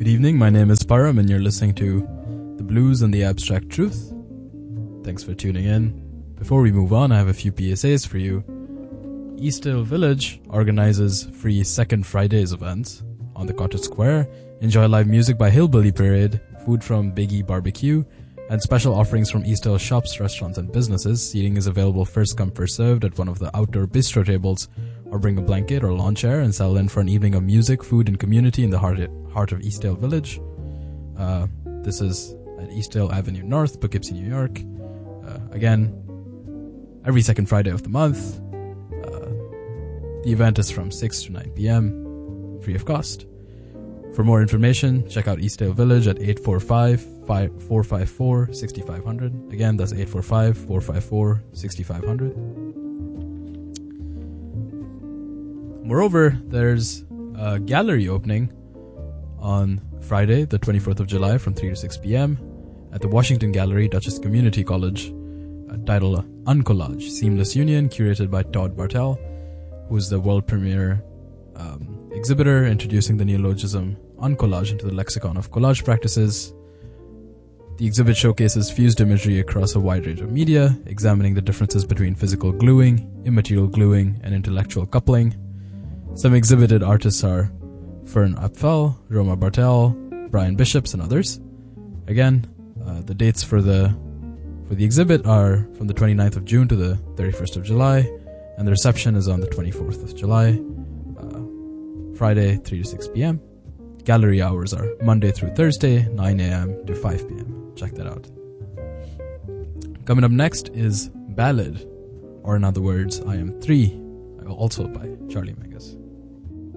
Good evening, my name is Param and you're listening to The Blues and the Abstract Truth. Thanks for tuning in. Before we move on, I have a few PSAs for you. Eastdale Village organizes free Second Fridays events on the Cottage Square. Enjoy live music by Hillbilly Parade, food from Biggie Barbecue, and special offerings from Eastdale shops, restaurants, and businesses. Seating is available first come, first served at one of the outdoor bistro tables, or bring a blanket or lawn chair and settle in for an evening of music, food, and community in the heart of Eastdale Village. This is at Eastdale Avenue North, Poughkeepsie, New York. Again, every second Friday of the month. The event is from 6 to 9 p.m., free of cost. For more information, check out Eastdale Village at 845-454-6500. Again, that's 845-454-6500. Moreover, there's a gallery opening on Friday, the 24th of July from 3 to 6 p.m. at the Washington Gallery, Dutchess Community College, titled Uncollage, Seamless Union, curated by Todd Bartel, who's the world premiere exhibitor introducing the neologism uncollage into the lexicon of collage practices. The exhibit showcases fused imagery across a wide range of media, examining the differences between physical gluing, immaterial gluing, and intellectual coupling. Some exhibited artists are Fern Apfel, Roma Bartel, Brian Bishops, and others. Again, the dates for the exhibit are from the 29th of June to the 31st of July, and the reception is on the 24th of July, Friday, 3 to 6 p.m. Gallery hours are Monday through Thursday, 9 a.m. to 5 p.m. Check that out. Coming up next is Ballad, or in other words, I Am 3, also by Charlie Mingus.